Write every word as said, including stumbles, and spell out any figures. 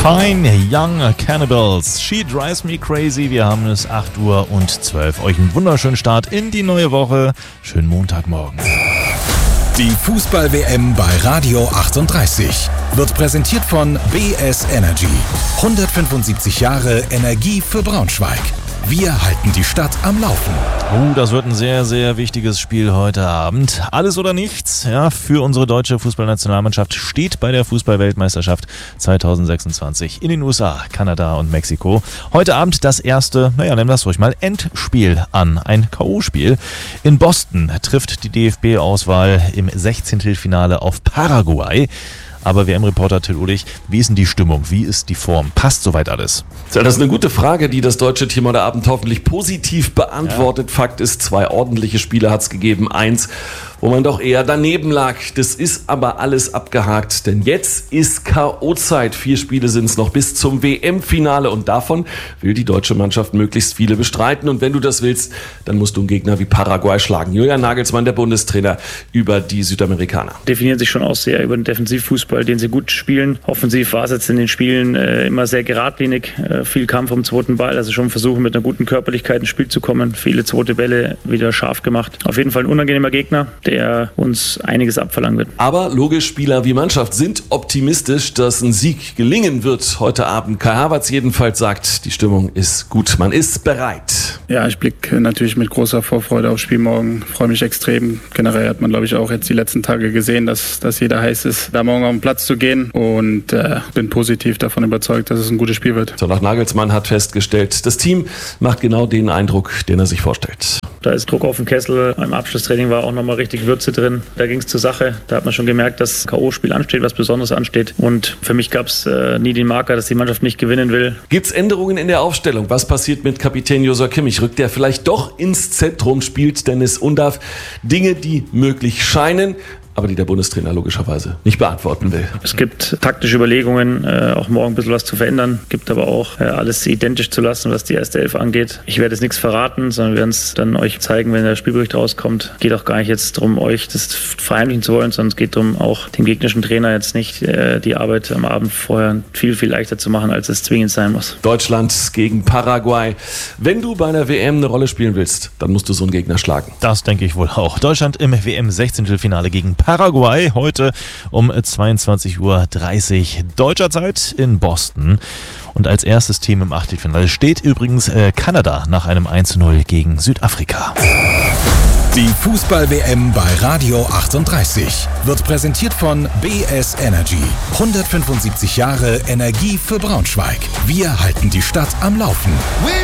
Fine Young Cannibals, She Drives Me Crazy. Wir haben es acht Uhr und zwölf. Euch einen wunderschönen Start in die neue Woche. Schönen Montagmorgen. Die Fußball-W M bei Radio achtunddreißig wird präsentiert von B S Energy. hundertfünfundsiebzig Jahre Energie für Braunschweig. Wir halten die Stadt am Laufen. Oh, das wird ein sehr, sehr wichtiges Spiel heute Abend. Alles oder nichts, ja, für unsere deutsche Fußballnationalmannschaft steht bei der Fußball-Weltmeisterschaft zweitausendsechsundzwanzig in den U S A, Kanada und Mexiko. Heute Abend das erste, naja, nennen wir es ruhig mal, Endspiel an. Ein K O-Spiel. In Boston trifft die D F B-Auswahl im Sechzehntelfinale auf Paraguay. Aber W M-Reporter Till Ulich, wie ist denn die Stimmung? Wie ist die Form? Passt soweit alles? Ja, das ist eine gute Frage, die das deutsche Team heute Abend hoffentlich positiv beantwortet. Ja. Fakt ist, zwei ordentliche Spiele hat es gegeben. Eins, wo man doch eher daneben lag. Das ist aber alles abgehakt, denn jetzt ist K O-Zeit. Vier Spiele sind es noch bis zum W M-Finale und davon will die deutsche Mannschaft möglichst viele bestreiten. Und wenn du das willst, dann musst du einen Gegner wie Paraguay schlagen. Julian Nagelsmann, der Bundestrainer, über die Südamerikaner. Definieren sich schon auch sehr über den Defensivfußball, den sie gut spielen. Offensiv war es jetzt in den Spielen äh, immer sehr geradlinig. Äh, viel Kampf um den zweiten Ball, also schon versuchen mit einer guten Körperlichkeit ins Spiel zu kommen. Viele zweite Bälle wieder scharf gemacht. Auf jeden Fall ein unangenehmer Gegner, der uns einiges abverlangen wird. Aber logisch, Spieler wie Mannschaft sind optimistisch, dass ein Sieg gelingen wird heute Abend. Kai Havertz jedenfalls sagt, die Stimmung ist gut, man ist bereit. Ja, ich blicke natürlich mit großer Vorfreude aufs Spiel morgen. Freue mich extrem. Generell hat man, glaube ich, auch jetzt die letzten Tage gesehen, dass, dass jeder heiß ist, da morgen auf den Platz zu gehen. Und äh, bin positiv davon überzeugt, dass es ein gutes Spiel wird. So, auch Nagelsmann hat festgestellt, das Team macht genau den Eindruck, den er sich vorstellt. Da ist Druck auf dem Kessel. Beim Abschlusstraining war auch nochmal richtig Würze drin. Da ging es zur Sache. Da hat man schon gemerkt, dass K O-Spiel ansteht, was Besonderes ansteht. Und für mich gab es äh, nie den Marker, dass die Mannschaft nicht gewinnen will. Gibt es Änderungen in der Aufstellung? Was passiert mit Kapitän Joshua Kimmich? Rückt er vielleicht doch ins Zentrum? Spielt Dennis Undav? Dinge, die möglich scheinen, aber die der Bundestrainer logischerweise nicht beantworten will. Es gibt taktische Überlegungen, äh, auch morgen ein bisschen was zu verändern. Gibt aber auch äh, alles identisch zu lassen, was die erste Elf angeht. Ich werde jetzt nichts verraten, sondern wir werden es dann euch zeigen, wenn der Spielbericht rauskommt. Geht auch gar nicht jetzt darum, euch das verheimlichen zu wollen, sondern es geht darum, auch dem gegnerischen Trainer jetzt nicht äh, die Arbeit am Abend vorher viel, viel leichter zu machen, als es zwingend sein muss. Deutschland gegen Paraguay. Wenn du bei einer W M eine Rolle spielen willst, dann musst du so einen Gegner schlagen. Das denke ich wohl auch. Deutschland im W M-Sechzehntelfinale gegen Paraguay heute um zweiundzwanzig Uhr dreißig deutscher Zeit in Boston. Und als erstes Team im Achtelfinale steht übrigens äh, Kanada nach einem eins zu null gegen Südafrika. Die Fußball-W M bei Radio achtunddreißig wird präsentiert von B S Energy. hundertfünfundsiebzig Jahre Energie für Braunschweig. Wir halten die Stadt am Laufen.